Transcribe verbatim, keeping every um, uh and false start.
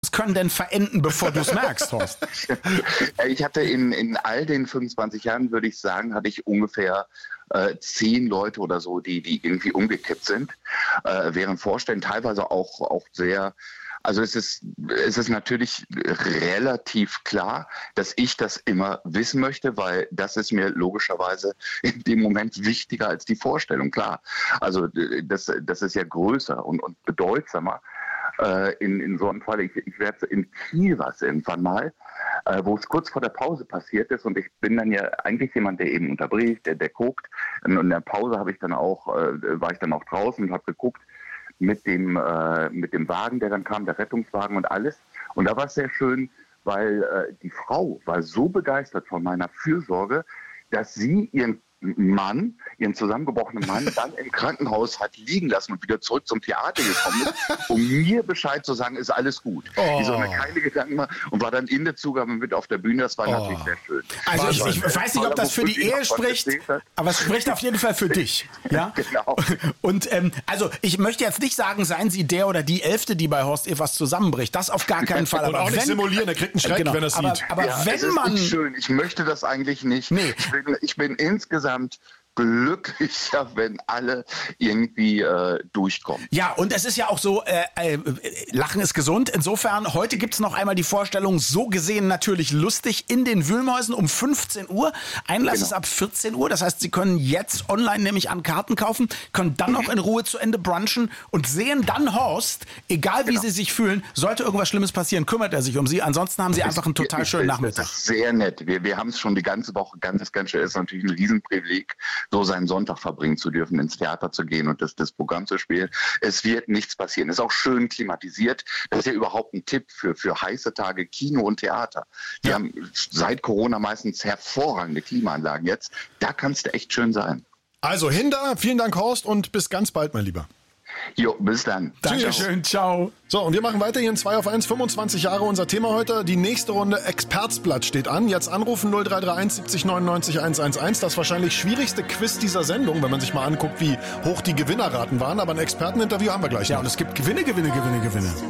können denn verenden, bevor du es merkst, Horst? Ich hatte in, in all den fünfundzwanzig Jahren, würde ich sagen, hatte ich ungefähr äh, zehn Leute oder so, die, die irgendwie umgekippt sind, äh, während Vorständen teilweise auch, auch sehr. Also es ist, es ist natürlich relativ klar, dass ich das immer wissen möchte, weil das ist mir logischerweise in dem Moment wichtiger als die Vorstellung, klar. Also das, das ist ja größer und, und bedeutsamer. Äh, in, in so einem Fall, ich, ich werde in Kiel was irgendwann mal, äh, wo es kurz vor der Pause passiert ist und ich bin dann ja eigentlich jemand, der eben unterbricht, der, der guckt. Und in der Pause habe ich dann auch, äh, war ich dann auch draußen und habe geguckt, mit dem, äh, mit dem Wagen, der dann kam, der Rettungswagen und alles. Und da war es sehr schön, weil äh, die Frau war so begeistert von meiner Fürsorge, dass sie ihren Mann, ihren zusammengebrochenen Mann, dann im Krankenhaus hat liegen lassen und wieder zurück zum Theater gekommen ist, um mir Bescheid zu sagen, ist alles gut. Oh. Die soll mir keine Gedanken machen und war dann in der Zugabe mit auf der Bühne. Das war oh. natürlich sehr schön. Also ich, ich weiß nicht, ob das für die Ehe spricht, aber es spricht auf jeden Fall für dich. Ja? Genau. Und ähm, also ich möchte jetzt nicht sagen, seien Sie der oder die Elfte, die bei Horst Evers zusammenbricht. Das auf gar keinen Fall. Und aber auch nicht wenn, simulieren, er kriegt einen Schreck, genau, wenn er es aber, sieht. Aber ja, wenn es ist man... nicht schön. Ich möchte das eigentlich nicht. Nee. Ich bin, ich bin insgesamt glücklicher, wenn alle irgendwie äh, durchkommen. Ja, und es ist ja auch so, äh, äh, Lachen ist gesund. Insofern, heute gibt's noch einmal die Vorstellung, so gesehen natürlich lustig, in den Wühlmäusen um fünfzehn Uhr. Einlass genau. ist ab vierzehn Uhr. Das heißt, Sie können jetzt online nämlich an Karten kaufen, können dann noch in Ruhe zu Ende brunchen und sehen dann Horst, egal wie genau. Sie sich fühlen, sollte irgendwas Schlimmes passieren, kümmert er sich um Sie. Ansonsten haben Sie einfach einen total schönen Nachmittag. Das ist sehr nett. Wir, wir haben es schon die ganze Woche, ganz, ganz schön. Es ist natürlich ein Riesenprivileg, so seinen Sonntag verbringen zu dürfen, ins Theater zu gehen und das, das Programm zu spielen. Es wird nichts passieren. Es ist auch schön klimatisiert. Das ist ja überhaupt ein Tipp für, für heiße Tage Kino und Theater. Die ja. haben seit Corona meistens hervorragende Klimaanlagen jetzt. Da kann es echt schön sein. Also Hinder, vielen Dank Horst und bis ganz bald, mein Lieber. Jo, bis dann. Dankeschön, ciao. So, und wir machen weiter hier in zwei auf eins, fünfundzwanzig Jahre unser Thema heute. Die nächste Runde Expertsblatt steht an. Jetzt anrufen null drei drei eins siebzig neunundneunzig hundertelf. Das wahrscheinlich schwierigste Quiz dieser Sendung, wenn man sich mal anguckt, wie hoch die Gewinnerraten waren. Aber ein Experteninterview haben wir gleich noch. Ja, und es gibt Gewinne, Gewinne, Gewinne, Gewinne.